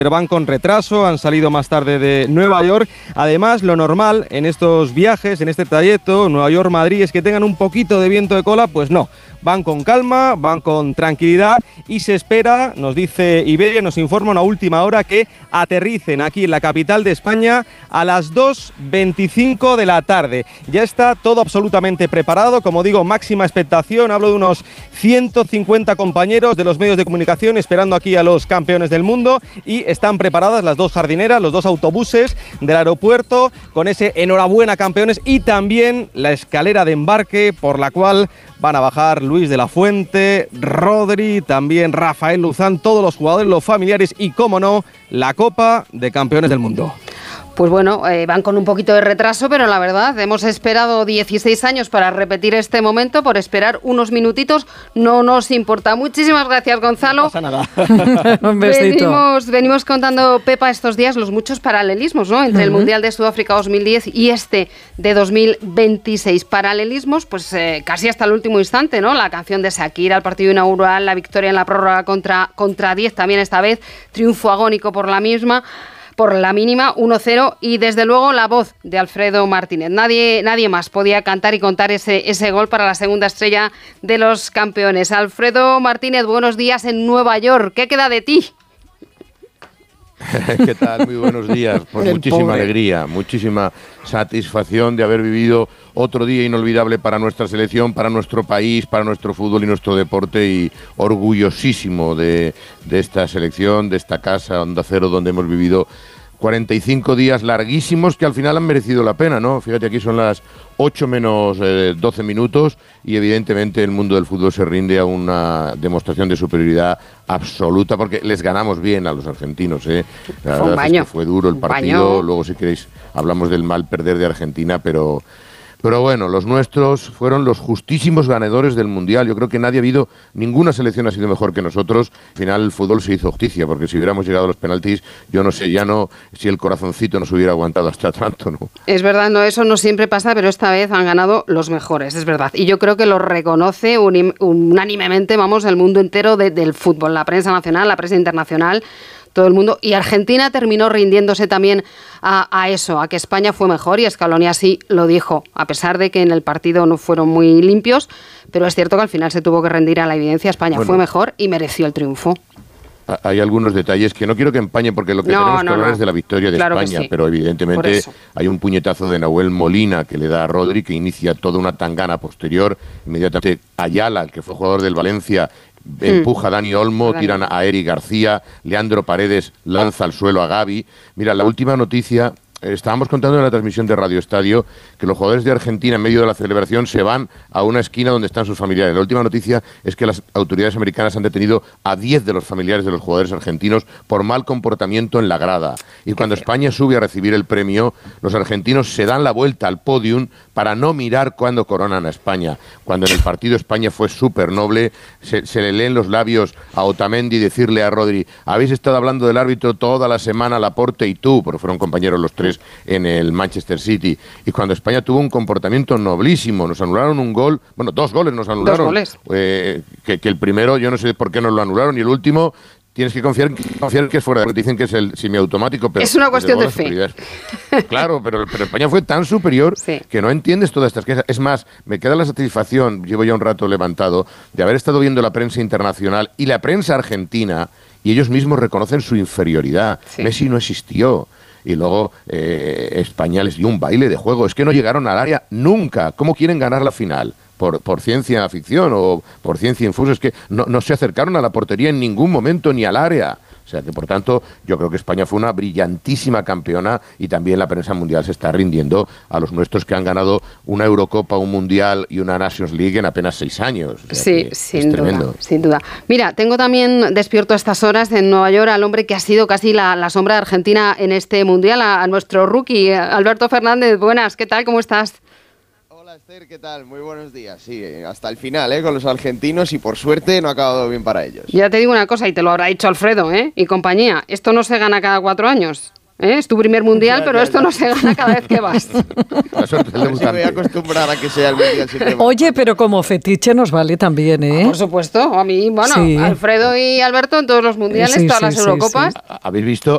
pero van con retraso, han salido más tarde de Nueva York. Además, lo normal en estos viajes, en este trayecto, Nueva York-Madrid, es que tengan un poquito de viento de cola, pues no. Van con calma, van con tranquilidad y se espera, nos dice Iberia, nos informa a última hora, que aterricen aquí en la capital de España a las 2:25 de la tarde. Ya está todo absolutamente preparado, como digo, máxima expectación. Hablo de unos 150 compañeros de los medios de comunicación esperando aquí a los campeones del mundo y están preparadas las dos jardineras, los dos autobuses del aeropuerto con ese enhorabuena campeones y también la escalera de embarque por la cual van a bajar Luis de la Fuente, Rodri, también Rafael Luzán, todos los jugadores, los familiares y, cómo no, la Copa de Campeones del Mundo. Pues bueno, van con un poquito de retraso, pero la verdad, hemos esperado 16 años para repetir este momento, por esperar unos minutitos no nos importa. Muchísimas gracias, Gonzalo. No pasa nada. Un besito. Venimos contando, Pepa, estos días los muchos paralelismos, ¿no? Entre el Mundial de Sudáfrica 2010 y este de 2026. Paralelismos, pues casi hasta el último instante, ¿no? La canción de Shakira, el partido inaugural, la victoria en la prórroga contra 10, también esta vez, triunfo agónico por la mínima, 1-0, y desde luego la voz de Alfredo Martínez. Nadie más podía cantar y contar ese gol para la segunda estrella de los campeones. Alfredo Martínez, buenos días en Nueva York. ¿Qué queda de ti? ¿Qué tal? Muy buenos días. Pues muchísima alegría, muchísima satisfacción de haber vivido otro día inolvidable para nuestra selección, para nuestro país, para nuestro fútbol y nuestro deporte, y orgullosísimo de esta selección, de esta casa Onda Cero, donde hemos vivido 45 días larguísimos que al final han merecido la pena, ¿no? Fíjate, aquí son las 8 menos 12 minutos y evidentemente el mundo del fútbol se rinde a una demostración de superioridad absoluta, porque les ganamos bien a los argentinos, ¿eh? La verdad es que fue duro el partido. Luego, si queréis, hablamos del mal perder de Argentina, pero bueno, los nuestros fueron los justísimos ganadores del Mundial. Yo creo que ninguna selección ha sido mejor que nosotros. Al final el fútbol se hizo justicia, porque si hubiéramos llegado a los penaltis, yo no sé, si el corazoncito nos hubiera aguantado hasta tanto, ¿no? Es verdad, no, eso no siempre pasa, pero esta vez han ganado los mejores, es verdad. Y yo creo que lo reconoce unánimemente, el mundo entero del fútbol, la prensa nacional, la prensa internacional, todo el mundo. Y Argentina terminó rindiéndose también a eso, a que España fue mejor, y Scaloni así lo dijo, a pesar de que en el partido no fueron muy limpios, pero es cierto que al final se tuvo que rendir a la evidencia. España fue mejor y mereció el triunfo. Hay algunos detalles que no quiero que empañen, porque lo que tenemos que hablar es de la victoria de España, sí. Pero evidentemente hay un puñetazo de Nahuel Molina que le da a Rodri, que inicia toda una tangana posterior. Inmediatamente Ayala, que fue jugador del Valencia, empuja a Dani Olmo, tiran a Eric García, Leandro Paredes lanza al suelo a Gavi. Mira, la última noticia, estábamos contando en la transmisión de Radio Estadio que los jugadores de Argentina, en medio de la celebración, se van a una esquina donde están sus familiares. La última noticia es que las autoridades americanas han detenido a 10 de los familiares de los jugadores argentinos por mal comportamiento en la grada. Y cuando España sube a recibir el premio, los argentinos se dan la vuelta al podium para no mirar cuando coronan a España. Cuando en el partido España fue súper noble, se le leen los labios a Otamendi decirle a Rodri: habéis estado hablando del árbitro toda la semana, Laporte y tú, porque fueron compañeros los tres en el Manchester City. Y cuando España tuvo un comportamiento noblísimo, nos anularon un gol, 2 goles nos anularon. 2 goles. Que el primero, yo no sé por qué nos lo anularon, y el último tienes que confiar que es fuera, porque dicen que es el semiautomático, pero es una cuestión de fe. Claro, pero España fue tan superior que no entiendes todas estas cosas. Es más, me queda la satisfacción, llevo ya un rato levantado, de haber estado viendo la prensa internacional y la prensa argentina, y ellos mismos reconocen su inferioridad. Messi no existió. Y luego España les dio un baile de juego. Es que no llegaron al área nunca. ¿Cómo quieren ganar la final? ¿Por ciencia ficción o por ciencia infusa? Es que no se acercaron a la portería en ningún momento, ni al área. O sea que, por tanto, yo creo que España fue una brillantísima campeona, y también la prensa mundial se está rindiendo a los nuestros, que han ganado una Eurocopa, un Mundial y una Nations League en apenas 6 años. O sea, sin duda. Mira, tengo también despierto a estas horas en Nueva York al hombre que ha sido casi la sombra de Argentina en este Mundial, a nuestro rookie, Alberto Fernández. Buenas, ¿qué tal? ¿Cómo estás? Hola Esther, ¿qué tal? Muy buenos días. Sí, hasta el final, con los argentinos, y por suerte no ha acabado bien para ellos. Ya te digo una cosa, y te lo habrá dicho Alfredo, y compañía, esto no se gana cada 4 años. Es tu primer mundial, pero esto no se gana cada vez que vas. Sí, me voy a acostumbrar a que sea el mundial siempre. Oye, pero como fetiche nos vale también, ¿eh? Por supuesto, a mí, Alfredo y Alberto en todos los mundiales, todas las Eurocopas. ¿Habéis visto